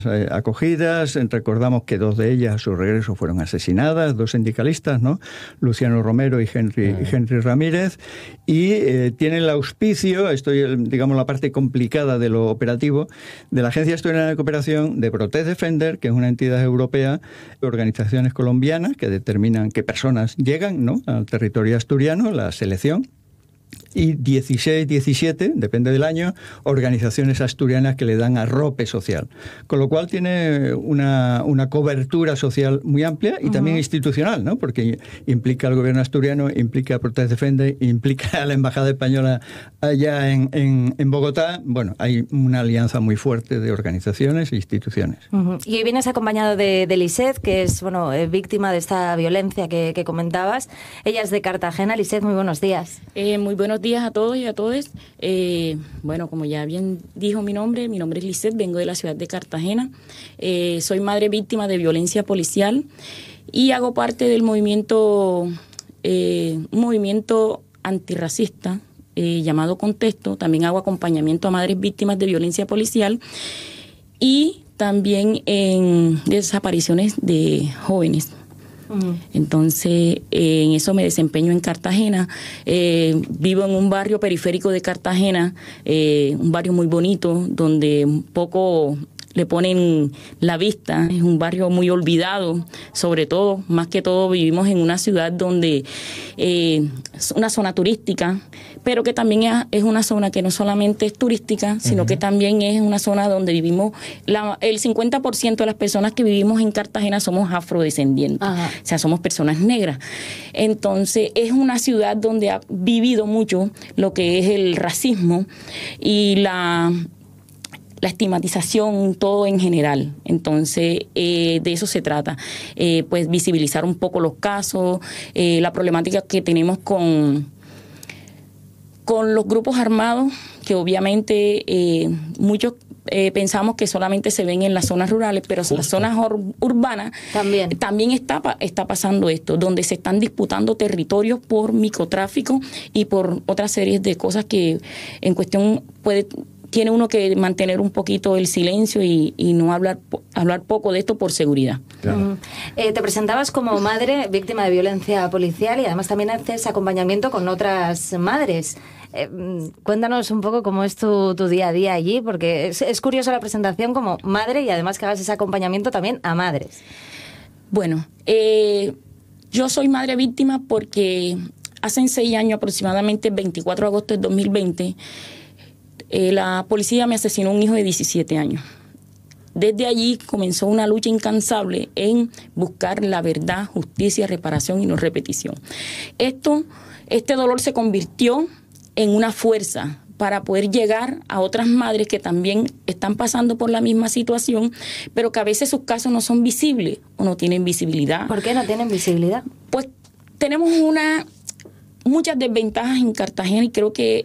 acogidas. Recordamos que 2 de ellas a su regreso fueron asesinadas, 2 sindicalistas, ¿no? Luciano Romero y Henry Ramírez, y tienen el auspicio, digamos la parte complicada de lo operativo, de la Agencia Asturiana de Cooperación, de Protect Defender, que es una entidad europea, organizaciones colombianas que determinan qué personas llegan, ¿no?, al territorio asturiano, la selección, y 16, 17, depende del año, organizaciones asturianas que le dan arrope social. Con lo cual tiene una cobertura social muy amplia y también institucional, ¿no? Porque implica al gobierno asturiano, implica a Protect Defender, implica a la Embajada Española allá en Bogotá. Bueno, hay una alianza muy fuerte de organizaciones e instituciones. Y hoy vienes acompañado de Lisette, que es víctima de esta violencia que comentabas. Ella es de Cartagena. Lisette, muy buenos días. Muy buenos días a todos y a todas. Bueno, como ya bien dijo mi nombre es Lisette, vengo de la ciudad de Cartagena. Soy madre víctima de violencia policial y hago parte del movimiento, un movimiento antirracista llamado Contexto. También hago acompañamiento a madres víctimas de violencia policial y también en desapariciones de jóvenes. Entonces, en eso me desempeño en Cartagena. Vivo en un barrio periférico de Cartagena, un barrio muy bonito, donde un poco le ponen la vista. Es un barrio muy olvidado, sobre todo, más que todo vivimos en una ciudad donde es una zona turística, pero que también es una zona que no solamente es turística, sino que también es una zona donde vivimos, el 50% de las personas que vivimos en Cartagena somos afrodescendientes, o sea, somos personas negras. Entonces, es una ciudad donde ha vivido mucho lo que es el racismo y la estigmatización, todo en general. Entonces, de eso se trata, pues visibilizar un poco los casos, la problemática que tenemos con los grupos armados, que obviamente muchos pensamos que solamente se ven en las zonas rurales, pero en las zonas urbanas también está pasando esto, donde se están disputando territorios por microtráfico y por otras series de cosas que en cuestión tiene uno que mantener un poquito el silencio y no hablar poco de esto por seguridad. Claro. Te presentabas como madre víctima de violencia policial y además también haces acompañamiento con otras madres. Cuéntanos un poco cómo es tu día a día allí, porque es curiosa la presentación como madre y además que hagas ese acompañamiento también a madres. Bueno, yo soy madre víctima porque hace 6 años aproximadamente, el 24 de agosto de 2020, la policía me asesinó un hijo de 17 años. Desde allí comenzó una lucha incansable en buscar la verdad, justicia, reparación y no repetición. Este dolor se convirtió en una fuerza para poder llegar a otras madres que también están pasando por la misma situación, pero que a veces sus casos no son visibles o no tienen visibilidad. ¿Por qué no tienen visibilidad? Pues tenemos muchas desventajas en Cartagena y creo que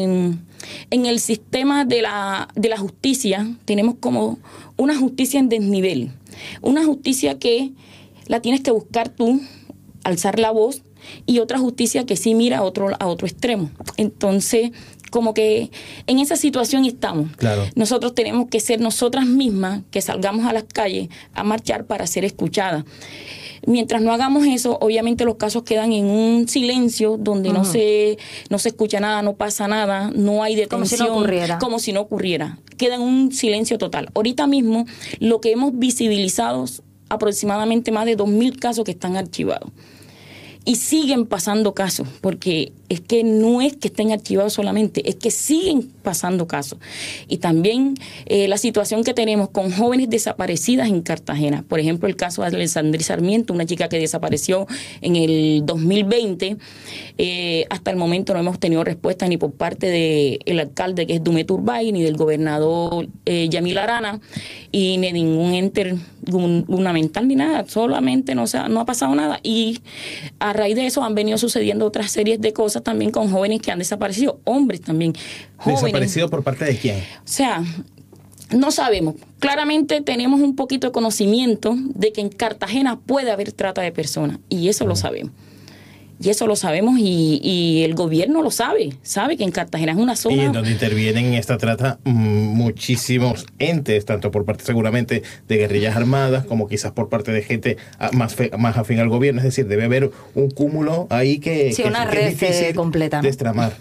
en el sistema de la justicia tenemos como una justicia en desnivel, una justicia que la tienes que buscar tú, alzar la voz, y otra justicia que sí mira a otro extremo. Entonces, como que en esa situación estamos. Claro. Nosotros tenemos que ser nosotras mismas que salgamos a las calles a marchar para ser escuchadas. Mientras no hagamos eso, obviamente los casos quedan en un silencio donde no se escucha nada, no pasa nada, no hay detención. Como si no ocurriera. Queda en un silencio total. Ahorita mismo, lo que hemos visibilizado, aproximadamente más de 2.000 casos que están archivados. Y siguen pasando casos, porque es que no es que estén archivados solamente, es que siguen pasando casos. Y también la situación que tenemos con jóvenes desaparecidas en Cartagena. Por ejemplo, el caso de Alessandri Sarmiento, una chica que desapareció en el 2020. Hasta el momento no hemos tenido respuesta ni por parte del alcalde, que es Dumet Urbay, ni del gobernador Yamil Arana, y ni de ningún ente gubernamental ni nada. Solamente no ha pasado nada. Y a raíz de eso han venido sucediendo otras series de cosas también con jóvenes que han desaparecido, hombres también. ¿Desaparecido por parte de quién? O sea, no sabemos. Claramente tenemos un poquito de conocimiento de que en Cartagena puede haber trata de personas, y eso lo sabemos. Y eso lo sabemos y el gobierno lo sabe que en Cartagena es una zona... Y en donde intervienen en esta trata muchísimos entes, tanto por parte seguramente de guerrillas armadas, como quizás por parte de gente más afín al gobierno. Es decir, debe haber un cúmulo ahí que, sí, una red es difícil completa, ¿no? destramar.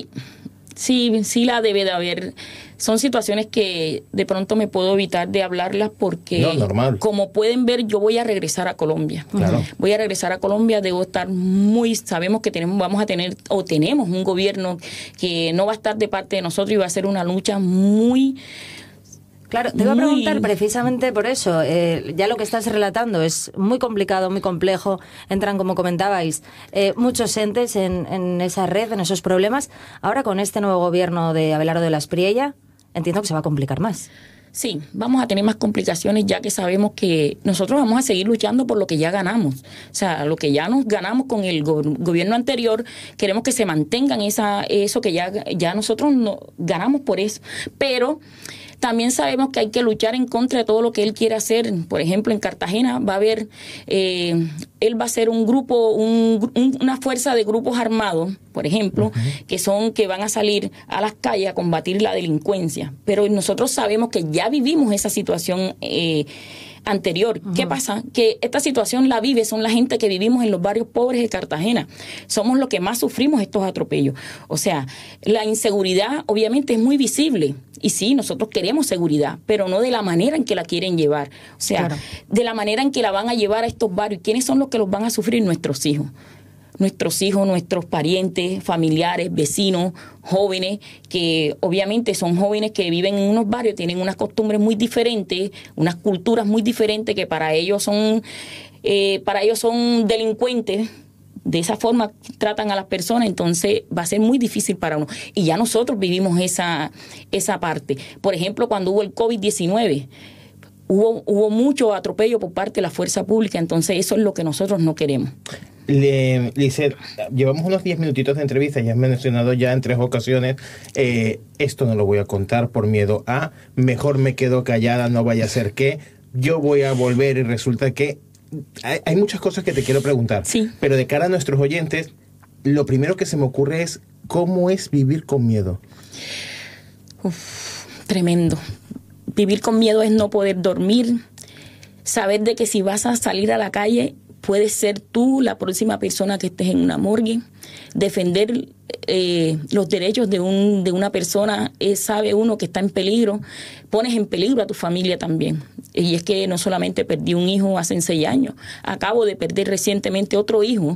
Sí la debe de haber. Son situaciones que de pronto me puedo evitar de hablarlas porque, normal. Como pueden ver, yo voy a regresar a Colombia. Claro. Voy a regresar a Colombia, debo estar sabemos que tenemos un gobierno que no va a estar de parte de nosotros y va a ser una lucha muy... Claro, te iba a preguntar precisamente por eso. Ya lo que estás relatando es muy complicado, muy complejo. Entran, como comentabais, muchos entes en esa red, en esos problemas. Ahora, con este nuevo gobierno de Abelardo de la Espriella, entiendo que se va a complicar más. Sí, vamos a tener más complicaciones ya que sabemos que nosotros vamos a seguir luchando por lo que ya ganamos. O sea, lo que ya nos ganamos con el gobierno anterior, queremos que se mantengan eso que ya nosotros ganamos por eso. Pero también sabemos que hay que luchar en contra de todo lo que él quiere hacer. Por ejemplo, en Cartagena va a haber, él va a ser un grupo, una fuerza de grupos armados, por ejemplo, que van a salir a las calles a combatir la delincuencia. Pero nosotros sabemos que ya vivimos esa situación anterior. ¿Qué pasa? Que esta situación son la gente que vivimos en los barrios pobres de Cartagena. Somos los que más sufrimos estos atropellos. O sea, la inseguridad obviamente es muy visible. Y sí, nosotros queremos seguridad, pero no de la manera en que la quieren llevar. O sea, de la manera en que la van a llevar a estos barrios. ¿Quiénes son los que los van a sufrir? Nuestros hijos, nuestros parientes, familiares, vecinos, jóvenes, que obviamente son jóvenes que viven en unos barrios, tienen unas costumbres muy diferentes, unas culturas muy diferentes que para ellos son delincuentes. De esa forma tratan a las personas, entonces va a ser muy difícil para uno. Y ya nosotros vivimos esa parte. Por ejemplo, cuando hubo el COVID-19, hubo mucho atropello por parte de la fuerza pública, entonces eso es lo que nosotros no queremos. Lizeth, llevamos unos 10 minutitos de entrevista, ya has mencionado ya en 3 ocasiones, esto no lo voy a contar por miedo a, mejor me quedo callada, no vaya a ser que, yo voy a volver y resulta que hay muchas cosas que te quiero preguntar, sí. Pero de cara a nuestros oyentes, lo primero que se me ocurre es, ¿cómo es vivir con miedo? Tremendo. Vivir con miedo es no poder dormir, saber de que si vas a salir a la calle, puedes ser tú la próxima persona que estés en una morgue, defender los derechos de una persona, sabe uno que está en peligro, pones en peligro a tu familia también. Y es que no solamente perdí un hijo hace 6 años, acabo de perder recientemente otro hijo.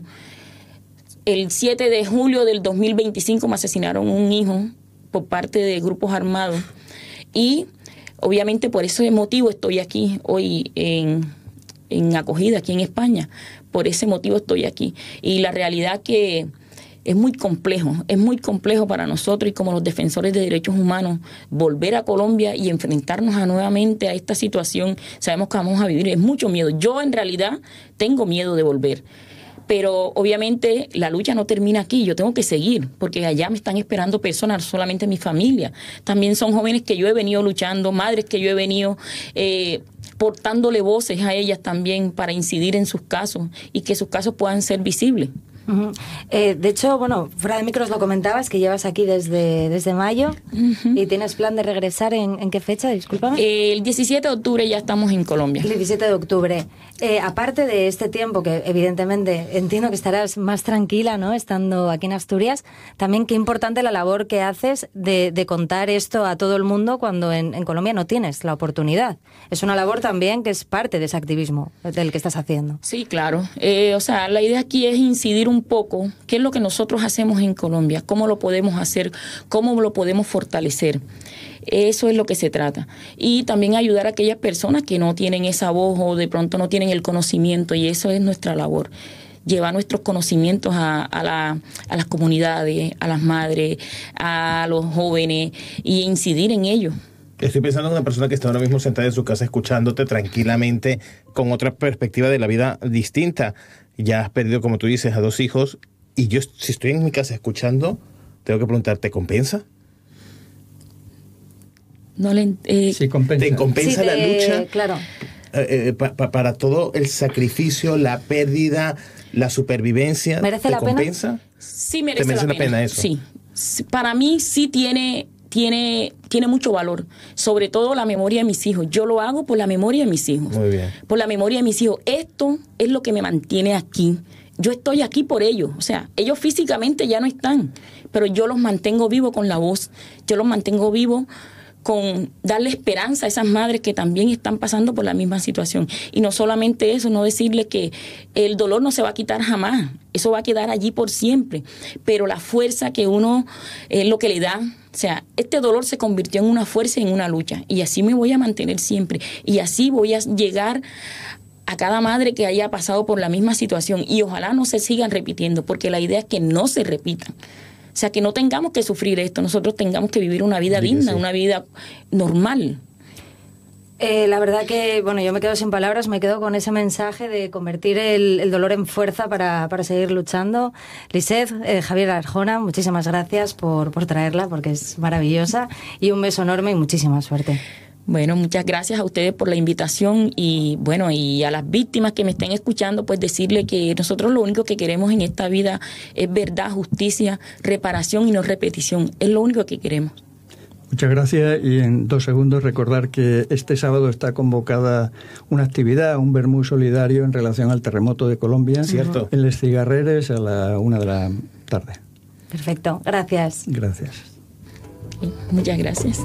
El 7 de julio del 2025 me asesinaron un hijo por parte de grupos armados. Y obviamente por ese motivo estoy aquí hoy en acogida aquí en España. Por ese motivo estoy aquí. Y la realidad que es muy complejo para nosotros y como los defensores de derechos humanos volver a Colombia y enfrentarnos nuevamente a esta situación. Sabemos que vamos a vivir, es mucho miedo. Yo en realidad tengo miedo de volver. Pero obviamente la lucha no termina aquí, yo tengo que seguir, porque allá me están esperando personas, no solamente mi familia. También son jóvenes que yo he venido luchando, madres que yo he venido portándole voces a ellas también para incidir en sus casos y que sus casos puedan ser visibles. Uh-huh. De hecho, bueno, fuera de micros lo comentabas, que llevas aquí desde mayo. Uh-huh. ¿Y tienes plan de regresar en qué fecha? Discúlpame. El 17 de octubre ya estamos en Colombia. El 17 de octubre. Aparte de este tiempo, que evidentemente entiendo que estarás más tranquila, ¿no?, estando aquí en Asturias, también qué importante la labor que haces de contar esto a todo el mundo cuando en Colombia no tienes la oportunidad. Es una labor también que es parte de ese activismo del que estás haciendo. Sí, claro. O sea, la idea aquí es incidir un poco qué es lo que nosotros hacemos en Colombia, cómo lo podemos hacer, cómo lo podemos fortalecer. Eso es lo que se trata. Y también ayudar a aquellas personas que no tienen esa voz o de pronto no tienen el conocimiento, y eso es nuestra labor. Llevar nuestros conocimientos a las comunidades, a las madres, a los jóvenes y incidir en ellos. Estoy pensando en una persona que está ahora mismo sentada en su casa escuchándote tranquilamente con otra perspectiva de la vida distinta. Ya has perdido, como tú dices, a 2 hijos y yo, si estoy en mi casa escuchando, tengo que preguntar, ¿te compensa? No le sí, compensa. ¿Te compensa la lucha? Claro. para todo el sacrificio, la pérdida, la supervivencia, ¿merece la compensa? pena? Sí, merece la la pena eso. Sí. Para mí sí tiene mucho valor, sobre todo la memoria de mis hijos. Yo lo hago por la memoria de mis hijos. Muy bien. Por la memoria de mis hijos. Esto es lo que me mantiene aquí. Yo estoy aquí por ellos. O sea, ellos físicamente ya no están, pero yo los mantengo vivos con la voz. Yo los mantengo vivos con darle esperanza a esas madres que también están pasando por la misma situación. Y no solamente eso, no decirles que el dolor no se va a quitar jamás, eso va a quedar allí por siempre, pero la fuerza que uno, lo que le da, o sea, este dolor se convirtió en una fuerza y en una lucha, y así me voy a mantener siempre, y así voy a llegar a cada madre que haya pasado por la misma situación, y ojalá no se sigan repitiendo, porque la idea es que no se repitan. O sea, que no tengamos que sufrir esto, nosotros tengamos que vivir una vida digna, una vida normal. La verdad que, bueno, yo me quedo sin palabras, me quedo con ese mensaje de convertir el dolor en fuerza para seguir luchando. Lisette, Javier Arjona, muchísimas gracias por traerla, porque es maravillosa, y un beso enorme y muchísima suerte. Bueno, muchas gracias a ustedes por la invitación y bueno, y a las víctimas que me estén escuchando, pues decirle que nosotros lo único que queremos en esta vida es verdad, justicia, reparación y no repetición. Es lo único que queremos. Muchas gracias, y en 2 segundos recordar que este sábado está convocada una actividad, un vermú solidario en relación al terremoto de Colombia. Cierto. En Les Cigarreres a la 1 de la tarde. Perfecto, gracias. Gracias. Muchas gracias.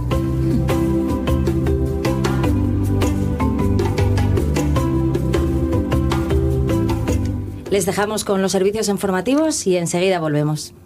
Les dejamos con los servicios informativos y enseguida volvemos.